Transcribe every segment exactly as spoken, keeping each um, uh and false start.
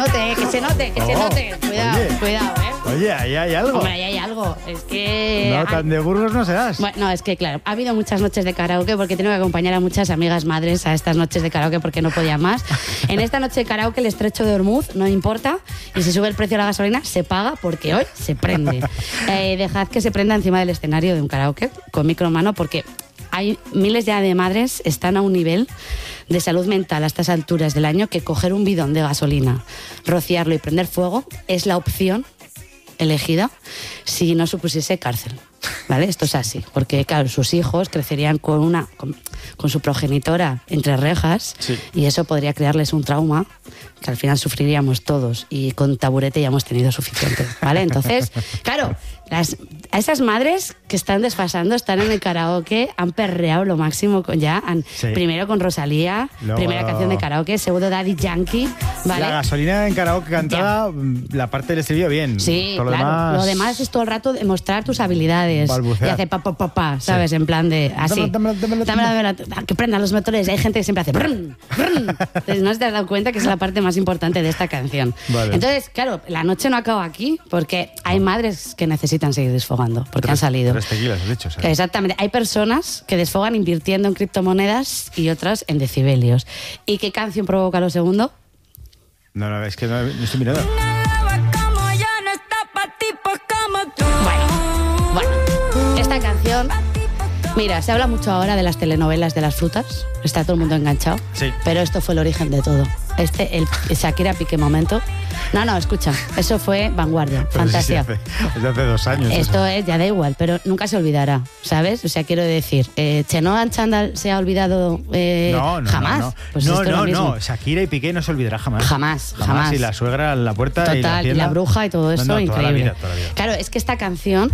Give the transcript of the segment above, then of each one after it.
note, que se note, que Oh, se note. Cuidado, oye. cuidado, ¿eh? Oye, ahí hay algo. Hombre, ahí hay algo. Es que... No, tan de burgos no serás. Bueno, no, es que claro, ha habido muchas noches de karaoke porque tengo que acompañar a muchas amigas madres a estas noches de karaoke porque no podía más. En esta noche de karaoke el estrecho de Hormuz no importa y si sube el precio de la gasolina se paga porque hoy se prende. Eh, dejad que se prenda encima del escenario de un karaoke con micro en mano porque hay miles ya de madres están a un nivel de salud mental a estas alturas del año que coger un bidón de gasolina, rociarlo y prender fuego es la opción elegida si no supusiese cárcel. ¿Vale? Esto es así, porque claro, sus hijos crecerían con una con, con su progenitora entre rejas sí. y eso podría crearles un trauma que al final sufriríamos todos y con taburete ya hemos tenido suficiente, ¿vale? Entonces, claro, las, a esas madres que están desfasando, están en el karaoke, han perreado lo máximo con, ya, han, sí. primero con Rosalía, Luego, primera canción de karaoke, segundo Daddy Yankee, ¿vale? La gasolina en karaoke cantada, ya. La parte del estribillo bien. Sí, todo lo claro. demás... Lo demás es todo el rato demostrar tus habilidades. Balbucear. Y hacer pa, pa, pa, pa, ¿sabes? Sí. En plan de así. Dámela, dámela, dámela, dámela. Que prendan los motores. Hay gente que siempre hace brrn, brrn. Entonces no te has dado cuenta que es la parte más importante de esta canción. Vale. Entonces, claro, la noche no acaba aquí porque hay madres que necesitan seguir desfogando porque tres, han salido. Tres tequilas, has dicho. ¿Sabes? Exactamente. Hay personas que desfogan invirtiendo en criptomonedas y otras en decibelios. ¿Y qué canción provoca lo segundo? No, no, es que no, no estoy mirando. Bueno, bueno, esta canción... Mira, se habla mucho ahora de las telenovelas de las frutas. Está todo el mundo enganchado. Sí. Pero esto fue el origen de todo. Este, el Shakira Piqué momento. No, no, escucha. Eso fue vanguardia, pero fantasía. Sí, sí, hace, hace dos años. Esto eso. es, ya da igual, pero nunca se olvidará, ¿sabes? O sea, quiero decir, eh, Chenoa Chandal se ha olvidado eh, no, no, jamás. No, no, pues no, esto no, es lo no. mismo. Shakira y Piqué no se olvidará jamás. Jamás, jamás. Jamás. Y la suegra en la puerta. Total, y la, y la bruja y todo eso, no, no, increíble. Toda la vida, toda la vida. Claro, es que esta canción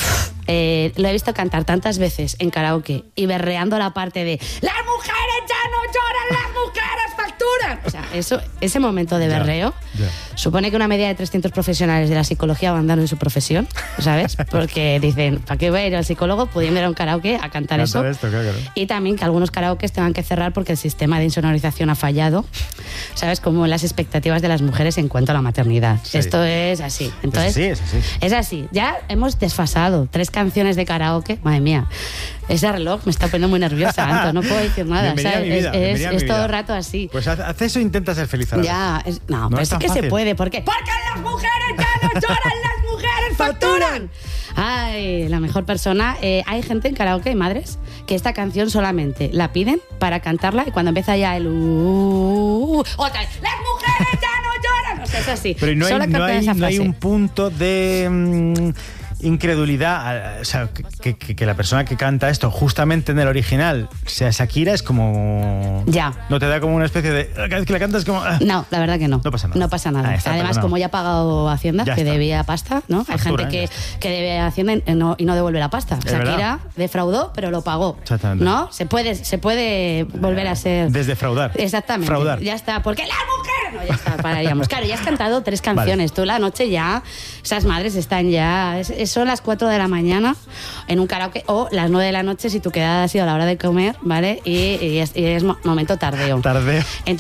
eh, lo he visto cantar tantas veces en karaoke y berreando la parte de las mujeres ya no lloran, las mujeres facturan. O sea, eso, ese momento de berreo Ya, ya. supone que una media de trescientos profesionales de la psicología abandonan su profesión, ¿sabes? Porque dicen, ¿para qué voy a ir al psicólogo pudiendo ir a un karaoke a cantar Cantar eso? esto, claro. Y también que algunos karaokes tengan que cerrar porque el sistema de insonorización ha fallado, ¿sabes? Como las expectativas de las mujeres en cuanto a la maternidad. Sí. Esto es así. Entonces, es así, es así. Es así. Ya hemos desfasado tres canciones de karaoke. Madre mía, ese reloj me está poniendo muy nerviosa, Anto. No puedo decir nada. Bienvenida O sea, a mi vida, es es, bienvenida a mi es todo vida. el rato así. Pues haz, haz eso e intenta ser feliz ahora. Ya, es, no, No pero es sí tan que fácil. se puede. ¿Por qué? Porque las mujeres ya no lloran, las mujeres facturan. Ay, la mejor persona. Eh, hay gente en karaoke, hay madres, que esta canción solamente la piden para cantarla y cuando empieza ya el... Uh, otra vez, las mujeres ya no lloran. O sea, es así. Pero no hay, Solo no cantan hay, esa no hay frase. un punto de mm, incredulidad. O sea, que, que, que la persona que canta esto justamente en el original sea Shakira es como... Ya. ¿No te da como una especie de... Cada vez que la cantas como... No, la verdad que no. No pasa nada. No pasa nada. Ah, está Además, perdonado. como ya ha pagado Hacienda, Ya que está. debía pasta, ¿no? Factura, Hay ya gente que, que debe Hacienda y no, y no devuelve la pasta. Es Shakira verdad. defraudó, pero lo pagó. Exactamente. ¿No? Se puede, se puede volver a ser... Desdefraudar. Exactamente. Fraudar. Ya está. Porque las mujeres... No, ya está, pararíamos. Claro, ya has cantado tres canciones. Tú la noche ya... Esas madres están ya... Es, es- son las cuatro de la mañana en un karaoke o las nueve de la noche si tu quedada ha sido a la hora de comer, ¿vale? Y, y es, y es mo- momento tardeo. Tardeo. Entonces,